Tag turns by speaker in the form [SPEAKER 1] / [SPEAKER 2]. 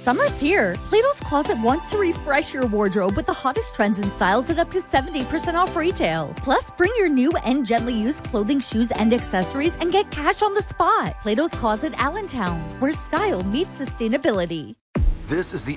[SPEAKER 1] Summer's here. Plato's Closet wants to refresh your wardrobe with the hottest trends and styles at up to 70% off retail. Plus, bring your new and gently used clothing, shoes, and accessories and get cash on the spot. Plato's Closet Allentown, where style meets sustainability.
[SPEAKER 2] This is the